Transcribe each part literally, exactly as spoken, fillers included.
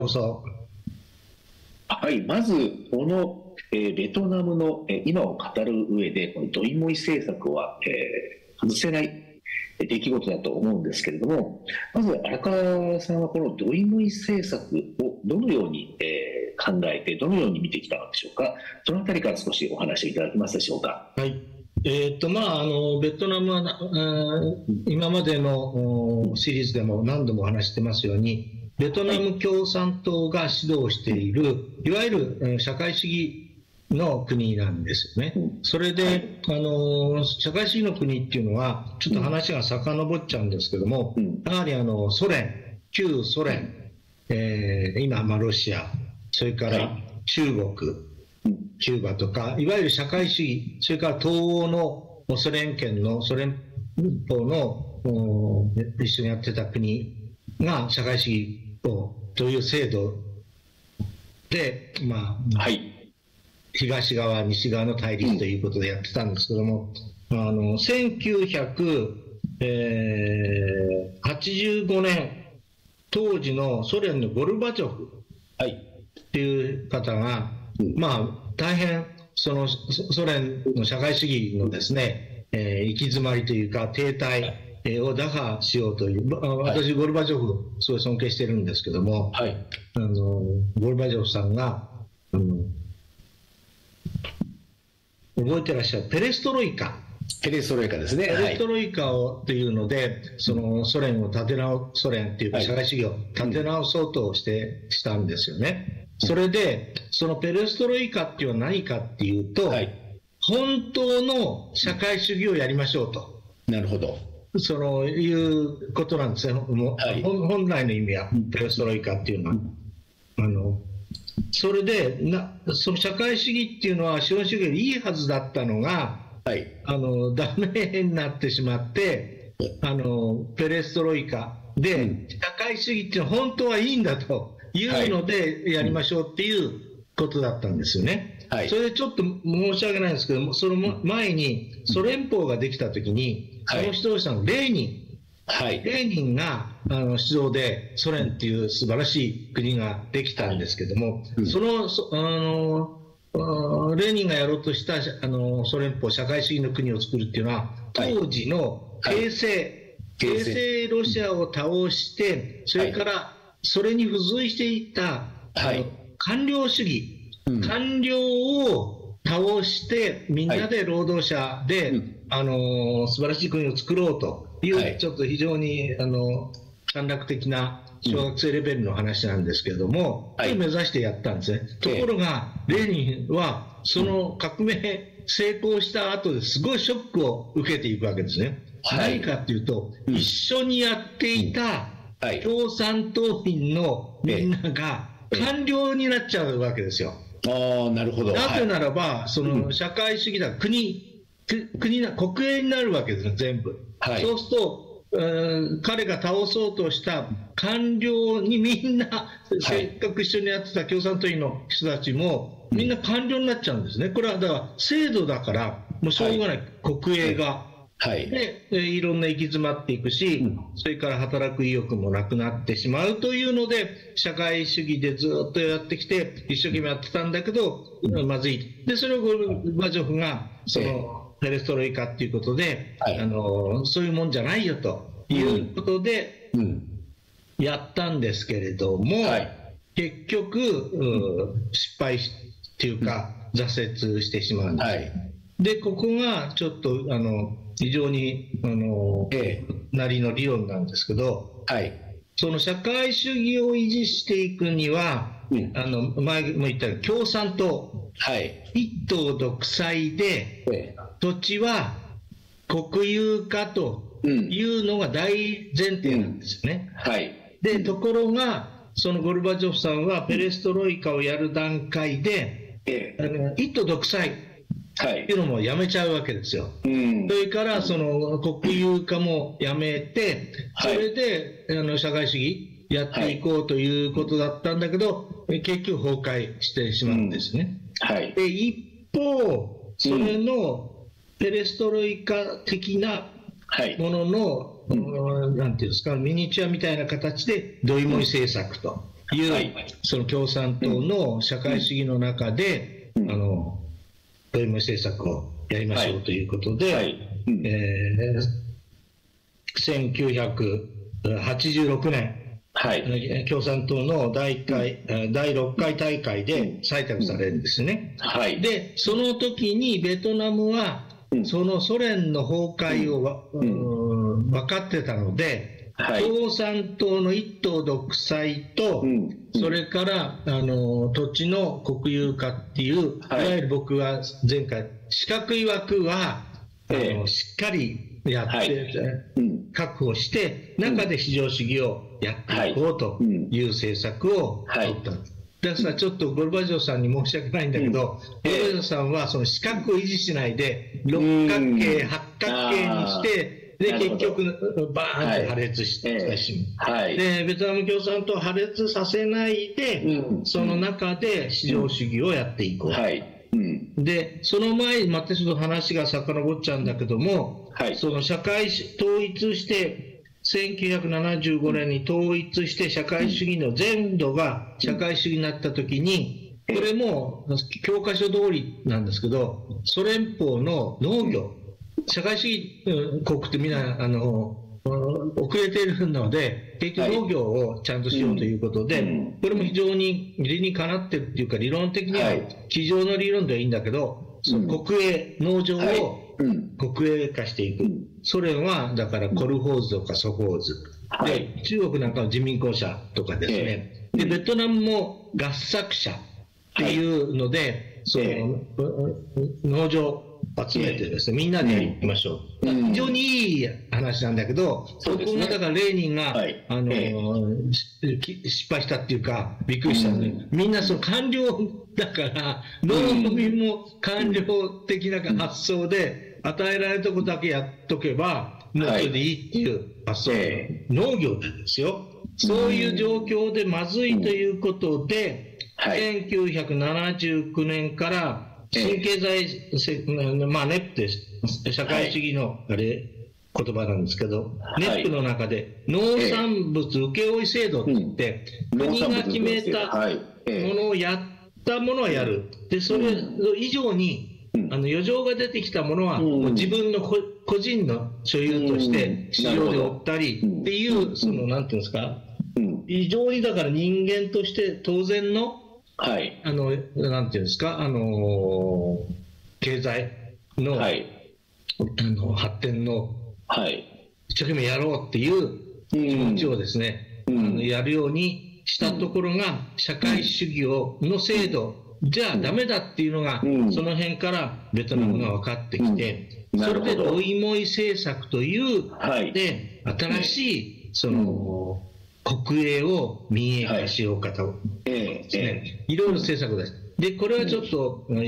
こそ。 はい、まずこの、えー、ベトナムの、えー、今を語る上でこのドイモイ政策は、えー、外せない出来事だと思うんですけれども、まず荒川さんはこのドイモイ政策をどのように、えー、考えてどのように見てきたのでしょうか。そのあたりから少しお話しいただけますでしょうか。 はい、えーとまあ、あのベトナムは今までのシリーズでも何度もお話してますように、ベトナム共産党が指導しているいわゆる社会主義の国なんですよね。それであの社会主義の国っていうのはちょっと話が遡っちゃうんですけども、やはりあのソ連、旧ソ連、えー、今、まあ、ロシア、それから中国、キューバとか、いわゆる社会主義、それから東欧のソ連圏のソ連邦の一緒にやってた国が社会主義をという制度で、まあ、はい、東側、西側の対立ということでやってたんですけども、あのせんきゅうひゃくはちじゅうごねん、当時のソ連のゴルバチョフっていう方が、まあ、大変そのソ連の社会主義のですね、えー、行き詰まりというか停滞を打破しようという、私ゴルバチョフすごい尊敬してるんですけども、はい、あのゴルバチョフさんがあの覚えてらっしゃるペレストロイカペレストロイカですね。 ペレストロイカをというので、はい、そのソ連を立て直ソ連っていうか社会主義を立て直そうとして、したんですよね。それでそのペレストロイカっていうのは何かっていうと、はい、本当の社会主義をやりましょうと、 なるほど、 そのいうことなんですね。もう、はい、本来の意味はペレストロイカっていうのは、あのそれでなその社会主義っていうのは資本主義よりいいはずだったのが、はい、あのダメになってしまって、あのペレストロイカで、うん、社会主義っていうのは本当はいいんだというのでやりましょうっていうことだったんですよね。はい、それでちょっと申し訳ないんですけども、その前にソ連邦ができたときに、その指導者のレーニン、はい、レーニンがあの指導でソ連っていう素晴らしい国ができたんですけども、はい、そのそあのレーニンがやろうとしたあのソ連邦社会主義の国を作るっていうのは、当時の形成、はいはい、形成ロシアを倒して、それからそれに付随していた、はい、あの官僚主義、うん、官僚を倒してみんなで労働者で、はい、うん、あの素晴らしい国を作ろうという、はい、ちょっと非常にあの短絡的な小学生レベルの話なんですけれども、うん、それを目指してやったんですね。はい、ところがレーニンはその革命成功した後ですごいショックを受けていくわけですね。はい、何かっていうと、うん、一緒にやっていた共産党員のみんなが官僚になっちゃうわけですよ。 ああ、なるほど。 なぜならば、はい、その社会主義だ、国、国な、国営になるわけですよ、全部。はい、そうすると、えー、彼が倒そうとした官僚にみんな、はい、せっかく一緒にやってた共産党員の人たちも、みんな官僚になっちゃうんですね。これはだから制度だから、もうしょうがない、はい、国営が。はい、で、いろんな行き詰まっていくし、うん、それから働く意欲もなくなってしまうというので、社会主義でずっとやってきて、一生懸命やってたんだけど、うん、まずい。で、それをゴルバチョフが、その、ペレストロイカっていうことで、はい、あの、そういうもんじゃないよということで、うん、やったんですけれども、はい、結局、うん、失敗っていうか、挫折してしまうんです。はい、で、ここがちょっと、あの、非常にあの、ええ、なりの理論なんですけど、はい、その社会主義を維持していくには、うん、あの前も言ったように共産党、はい、一党独裁で、ええ、土地は国有化というのが大前提なんですよね。うんうん、はい、でところがそのゴルバチョフさんはペレストロイカをやる段階で、ええ、あの一党独裁っていうのもやめちゃうわけですよ。うん、それからその国有化もやめて、それで、はい、あの社会主義やっていこうということだったんだけど、はい、結局崩壊してしまうんですね。うん、はい、で一方それのペレストロイカ的なものの、うん、なんていうんですか、ミニチュアみたいな形でドイモイ政策という、 はい、 その共産党の社会主義の中で、うん、あのドイモイ政策をやりましょうということで、はいはい、うんえー、せんきゅうひゃくはちじゅうろくねん、はい、共産党のだいいっかい、うん、だいろっかい大会で採択されるんですね、うんはい、でその時にベトナムは、うん、そのソ連の崩壊を、うんうん、分かってたので、はい、共産党の一党独裁と、うんうん、それからあの土地の国有化っていう、はい、いわゆる僕は前回四角い枠はあの、えー、しっかりやって、はいうん、確保して中で市場主義をやっていこうという政策を取った、はいうんだからちょっとゴルバチョフさんに申し訳ないんだけど、うん、ゴルバチョフさんはその四角を維持しないで六角形、八角形にしてで結局バーンと破裂したし、はい、でベトナム共産党を破裂させないで、うん、その中で市場主義をやっていこう、うんはいうん、でその前にまたちょっと話が遡っちゃうんだけども、はい、その社会統一してせんきゅうひゃくななじゅうごねんに統一して社会主義の全土が社会主義になった時にこれも教科書通りなんですけどソ連邦の農業社会主義国ってみんなあの遅れているので結局農業をちゃんとしようということで、はいうん、これも非常に理にかなってるっていうか理論的には机上の理論ではいいんだけど、その国営農場を国営化していく、うん、ソ連はだからコルホーズとかソホーズ、はい、で中国なんかは人民公社とかですね、えー、でベトナムも合作社っていうので、はい、その、えー、農場集めてですね、みんなでやりましょう、うん、非常にいい話なんだけど、そこがだからレーニンが、はい、あの、えー、失敗したっていうかびっくりしたので、うん、みんなその官僚だから農民も官僚的な発想で与えられたことだけやっとけばもうそれでいいっていう発想、はい、農業なんですよ。そういう状況でまずいということで、うんはい、せんきゅうひゃくななじゅうきゅうねんから新経済、まあ、ネップです。社会主義のあれ、言葉なんですけど、はい、ネップの中で農産物請負制度って言って、うん、国が決めたものをやったものはやる。で、それ以上に、うん、あの余剰が出てきたものは、うん、もう自分の個人の所有として市場で売ったりっていう、その、なんていうんですか、非常にだから人間として当然のはい、あのなんていうんですか、あの経済 の,、はい、あの発展の、はい、一生懸命やろうっていう気持ちをですね、うん、あのやるようにしたところが、うん、社会主義をの制度じゃあダメだっていうのが、うん、その辺からベトナムが分かってきて、うんうん、それでドイモイ政策という、はい、で新しいその、国営を民営化しようかとですね、はいえー、いろいろ政策です。で、これはちょっと、うん、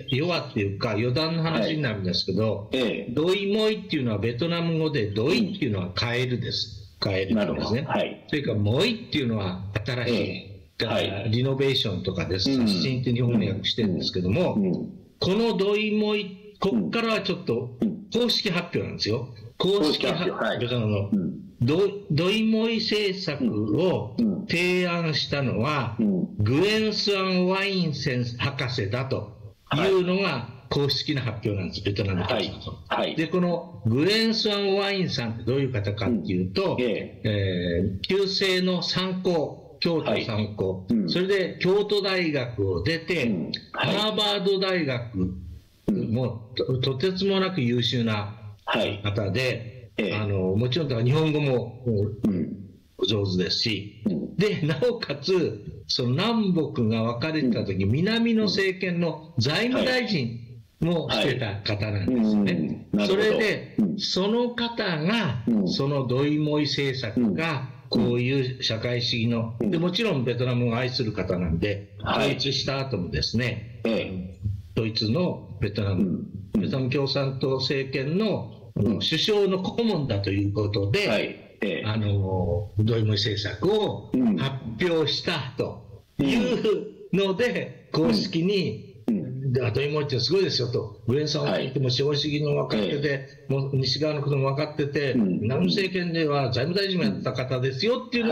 弱っていうか余談の話になるんですけど、はいえー、ドイモイっていうのはベトナム語でドイっていうのはカエルです。カエルですね。はい、それからモイっていうのは新しい、えーはい、リノベーションとかです。刷新って日本語に訳してるんですけども、うんうん、このドイモイ、ここからはちょっと公式発表なんですよ。公式発表、はい、ベトナムの。うんド, ドイモイ政策を提案したのは、うん、グエン・スアン・ワインセン博士だというのが公式な発表なんです、ベトナム共産党、はいはい、でこのグエン・スアン・ワインさんってどういう方かっていうと、うんえー、旧制の三高京都三高、はいうん、それで京都大学を出て、うんはい、ハーバード大学も と, とてつもなく優秀な方で、はいあのもちろんだから日本語もお上手ですし、うん、でなおかつその南北が分かれた時、うん、南の政権の財務大臣もしてた方なんですね、はいはい、それで、うん、その方が、うん、そのドイモイ政策がこういう社会主義の、うん、でもちろんベトナムを愛する方なんで、はい、統一した後もですね、はい、ドイツのベトナム、うん、ベトナム共産党政権の首相の顧問だということで、はいええ、あのドイモイ政策を発表したというので、うん、公式に、うん、ドイモイってすごいですよと、グエンさんは言っても資本主義の分かってて、はい、もう西側のことも分かってて、うん、南部政権では財務大臣もやった方ですよっていうのが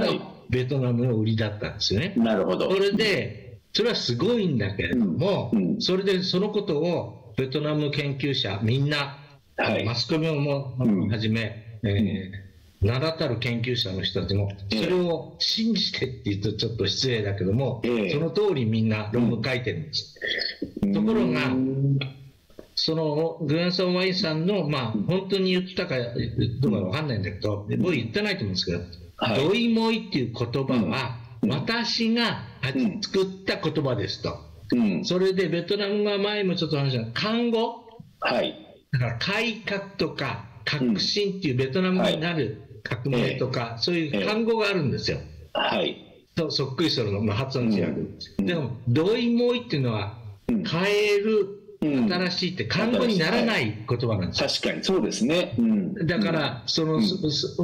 ベトナムの売りだったんですよね。 なるほど。 それでそれはすごいんだけれども、うんうん、それでそのことをベトナム研究者みんな、はい、マスコミもはじめ、うんえー、名だたる研究者の人たちもそれを信じてって言うとちょっと失礼だけども、えー、その通りみんな論文書いてるんです、うん、ところがそのグエン・ソン・ワイさんの、まあ、本当に言ったかどうかわかんないんだけど、僕言ってないと思うんですけど、はい、ドイモイっていう言葉は、うん、私が作った言葉ですと、うん、それでベトナムが前もちょっと話した漢語、はい、だから改革とか革新っていうベトナムになる革命とか、はい、そういう漢語があるんですよ、はい、そ, そっくりそれの、まあ、発音違う、うん、でもドイモイっていうのは変える、新しいって漢語にならない言葉なんですよ。 確かにそうですね、うん、 だからその、うん、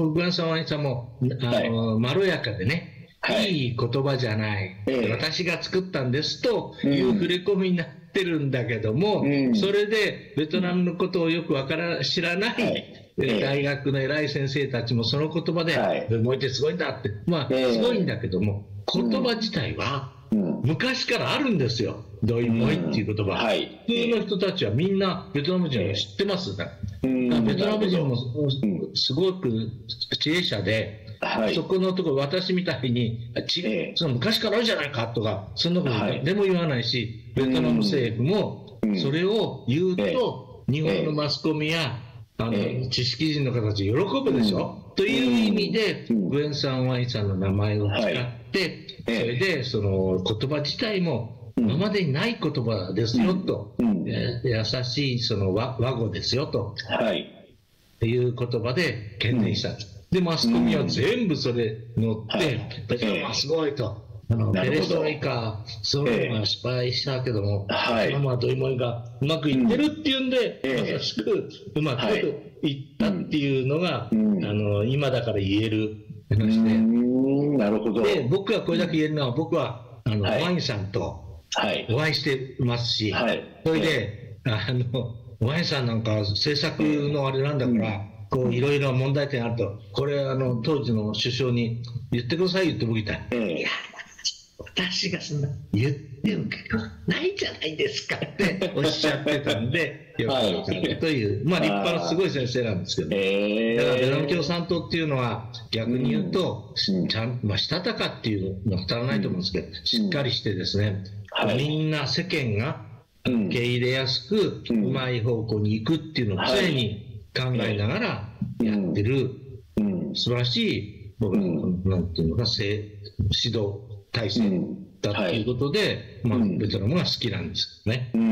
グエン・ソン・ワイさんもあの、はい、まろやかでね、はい、いい言葉じゃない、えー、私が作ったんですという触れ込みになってるんだけども、うん、それでベトナムのことをよくわから知らない、はいえー、大学の偉い先生たちもその言葉で、はい、もう一回すごいんだって、まあ、えー、すごいんだけども言葉自体は昔からあるんですよ、ドイモイっていう言葉、うんはい、普通の人たちはみんなベトナム人は知ってますね、えー、ベトナム人もすごく知恵者で、はい、そこのところ私みたいにち、えー、その昔からあるじゃないかとかそんなことでも言わないし、はい、ベトナム政府もそれを言うと、うん、日本のマスコミやあの、えー、知識人の方たち喜ぶでしょ、うん、という意味で、うん、グエン・サン・ワイさんの名前を使って、はいそれでその言葉自体も今までにない言葉ですよと、うんえー、優しいその 和, 和語ですよと、はい、いう言葉で懸念した、うん、でマスコミは全部それ乗って、うんベトナムはすごいと、あのペレストロイカそういうのが失敗したけども、ベトナムはドイモイがうまくいってるっていうんで、うん、まさしくうまくいったっていうのが、うん、あの今だから言える話で、 なるほど。 で僕がこれだけ言えるのは、僕はあの、はい、ワインさんとお会いしてますし、はい、それで、はい、あのワインさんなんか政策のあれなんだから、うん、こういろいろ問題点あるとこれあの当時の首相に言ってくださいよって僕言ったら、うん、いや私がそんな言っても結構ないじゃないですかっておっしゃってたんでよくわかるという、まあ立派なすごい先生なんですけど、ね、だからベトナム共産党っていうのは逆に言うと、うん、ちゃん、まあ、したたかっていうのは足らないと思うんですけど、うん、しっかりしてですね、うん、みんな世間が受け入れやすく、うん、うまい方向に行くっていうのを常に考えながらやってる、うん、素晴らしい僕の、うん、なんていうのか指導体制だということで、うんはいまあ、ベトナムが好きなんですね、 うん、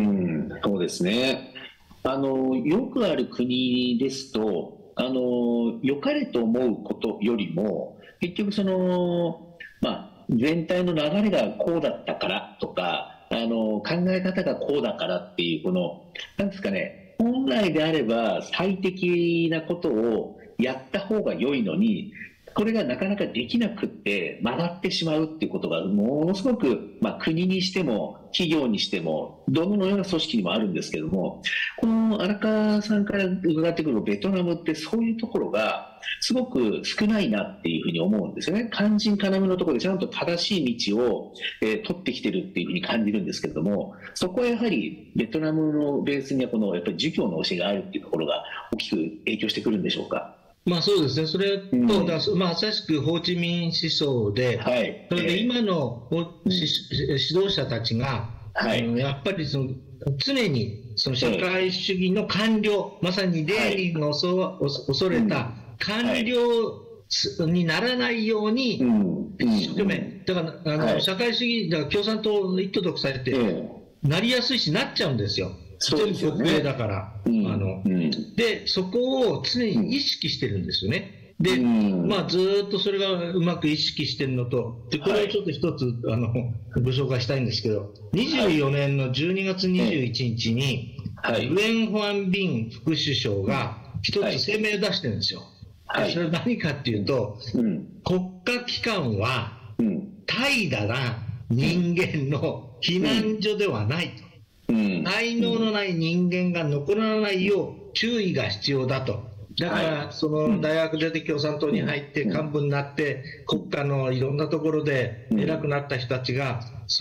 そうですね。あのよくある国ですとあの良かれと思うことよりも結局その、まあ、全体の流れがこうだったからとかあの考え方がこうだからっていうこのなんですかね、本来であれば最適なことをやった方が良いのにこれがなかなかできなくって曲がってしまうっていうことがものすごく、まあ、国にしても企業にしてもどのような組織にもあるんですけども、この荒川さんから伺ってくるベトナムってそういうところがすごく少ないなっていうふうに思うんですよね。肝心要のところでちゃんと正しい道を、えー、取ってきてるっていうふうに感じるんですけれども、そこはやはりベトナムのベースにはこのやっぱり儒教の教えがあるっていうところが大きく影響してくるんでしょうか。 まあそうですね、それと、うんまあ、まさしくホーチミン思想で、はい、それで今の、えー、指導者たちが、はい、やっぱりその常にその社会主義の官僚、まさにレーニンが恐、はい、恐れた官僚にならないように、一生懸命、だからあの、はい、社会主義、だから共産党の一党独裁って、なりやすいし、なっちゃうんですよ。全部国営だから、うん、あの、うん、でそこを常に意識してるんですよね。で、うん、まあ、ずっとそれがうまく意識してるのと、でこれをちょっと一つ、はい、あのご紹介したいんですけど、にじゅうよねんのじゅうにがつにじゅういちにちに、はい、グエン・ホアン・ビン副首相が一つ声明を出してるんですよ。はい、それは何かっていうと、うん、国家機関は怠惰な人間の避難所ではないと。才能のない人間が残らないよう注意が必要だとだからその大学出て共産党に入って幹部になって国家のいろんなところで偉くなった人たちが